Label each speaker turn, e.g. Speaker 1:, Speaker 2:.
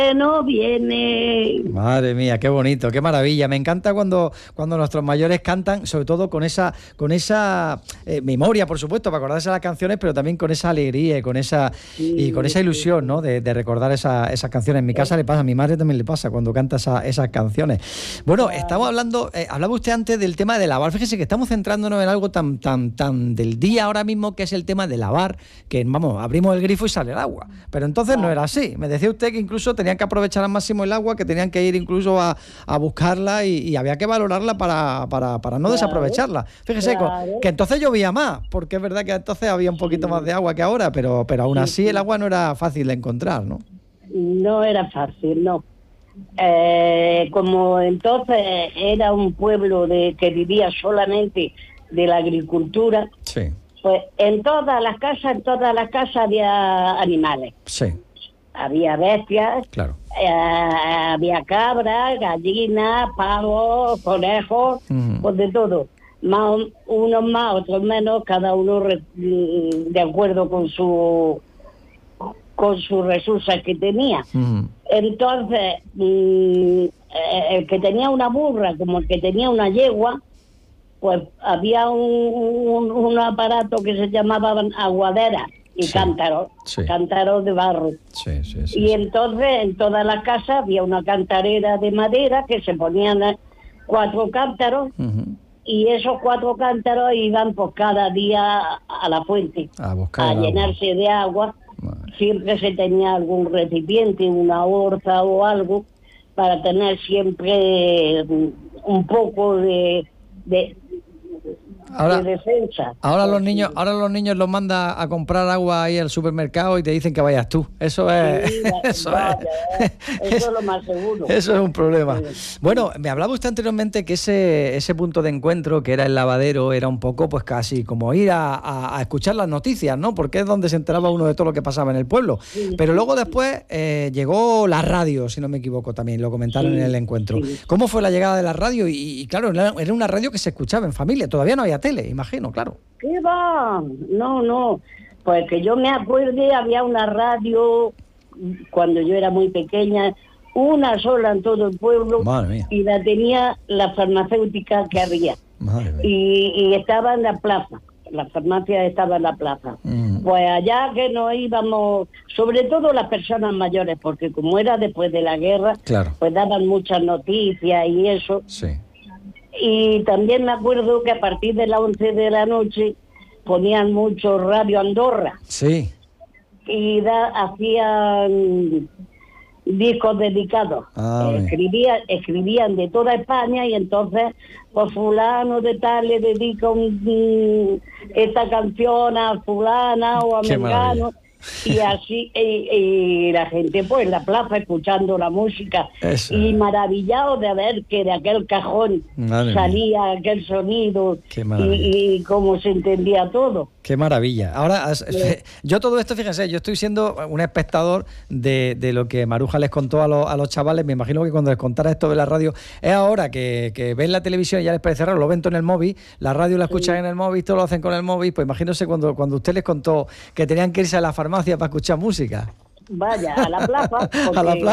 Speaker 1: no viene.
Speaker 2: Madre mía, qué bonito, qué maravilla. Me encanta cuando nuestros mayores cantan, sobre todo con esa memoria, por supuesto, para acordarse de las canciones, pero también con esa alegría y con esa ilusión, ¿no? De recordar esas canciones. En mi casa le pasa, a mi madre también le pasa cuando canta esas canciones. Bueno, estamos hablaba usted antes del tema de lavar. Fíjese que estamos centrándonos en algo tan del día ahora mismo, que es el tema de lavar, que vamos, abrimos el grifo y sale el agua. Pero entonces no era así. Me decía usted que incluso tenían que aprovechar al máximo el agua, que tenían que ir incluso a buscarla y había que valorarla para no desaprovecharla. Fíjese que entonces llovía más, porque es verdad que entonces había un poquito más de agua que ahora, pero aún así el agua no era fácil de encontrar, ¿no?
Speaker 1: No era fácil, no. Como entonces era un pueblo que vivía solamente de la agricultura,
Speaker 2: sí,
Speaker 1: pues en todas las casas había animales.
Speaker 2: Sí.
Speaker 1: Había bestias,
Speaker 2: Claro.
Speaker 1: Había cabras, gallinas, pavos, conejos, pues de todo. Unos más, otros menos, cada uno de acuerdo con sus recursos que tenía. Entonces, el que tenía una burra como el que tenía una yegua, pues había un aparato que se llamaba aguadera y cántaros de barro. Y entonces en todas las casas había una cantarera de madera que se ponían 4 cántaros, y esos 4 cántaros iban pues cada día a la fuente a llenarse de agua. Siempre se tenía algún recipiente, una orza o algo, para tener siempre un poco de defensa.
Speaker 2: Ahora los niños los manda a comprar agua ahí al supermercado y te dicen que vayas tú. Eso es,
Speaker 1: sí, eso es lo más seguro.
Speaker 2: Eso es un problema. Sí. Bueno, me hablaba usted anteriormente que ese punto de encuentro, que era el lavadero, era un poco pues casi como ir a escuchar las noticias, ¿no? Porque es donde se enteraba uno de todo lo que pasaba en el pueblo. Sí, pero luego después llegó la radio, si no me equivoco, también lo comentaron en el encuentro. Sí. ¿Cómo fue la llegada de la radio? Y claro, era una radio que se escuchaba en familia, todavía no había tele, imagino, claro.
Speaker 1: ¿Qué va? No. Pues que yo me acuerde, había una radio, cuando yo era muy pequeña, una sola en todo el pueblo, y la tenía la farmacéutica que había. Y estaba en la plaza, la farmacia estaba en la plaza. Pues allá que nos íbamos, sobre todo las personas mayores, porque como era después de la guerra, pues daban muchas noticias y eso.
Speaker 2: Sí.
Speaker 1: Y también me acuerdo que a partir de las 11 de la noche ponían mucho Radio Andorra.
Speaker 2: Sí.
Speaker 1: Y hacían discos dedicados. Escribían de toda España, y entonces, pues fulano de tal le dedica esta canción a fulana o a mengano. Y así, y la gente pues en la plaza escuchando la música. Eso. Y maravillado de ver que de aquel cajón salía aquel sonido y cómo se entendía todo.
Speaker 2: Qué maravilla. Ahora, yo todo esto, fíjense, yo estoy siendo un espectador de lo que Maruja les contó a los chavales. Me imagino que cuando les contara esto de la radio, es ahora que ven la televisión y ya les parece raro, lo ven todo en el móvil, la radio la escuchan en el móvil, todo lo hacen con el móvil. Pues imagínense cuando usted les contó que tenían que irse a la farmacia para escuchar música.
Speaker 1: Vaya, a la plaza.
Speaker 2: A la plaza.